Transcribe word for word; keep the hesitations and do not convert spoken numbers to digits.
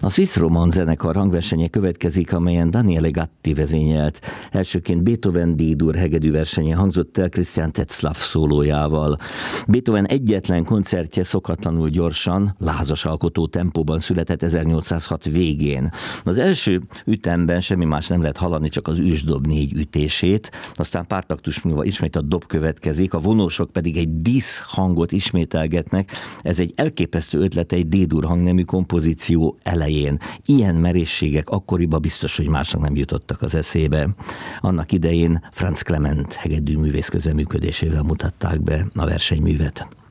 A Swiss Roman zenekar hangversenye következik, amelyen Daniele Gatti vezényelt. Elsőként Beethoven D-dur hegedű versenye hangzott el Christian Tetzlaff szólójával. Beethoven egyetlen koncertje szokatlanul gyorsan, lázas alkotó tempóban született ezernyolcszázhat végén. Az első ütemben semmi más nem lehet hallani, csak az ősdob négy ütését, aztán pár taktus múlva ismét a dob következik, a vonósok pedig egy disz hangot ismételgetnek. Ez egy elképesztő ötlet egy D-dur hangnemű kompozíció elején. Ilyen merészségek akkoriban biztos, hogy másnak nem jutottak az eszébe. Annak idején Franz Clement hegedű művész közreműködésével mutatták be a versenyművet.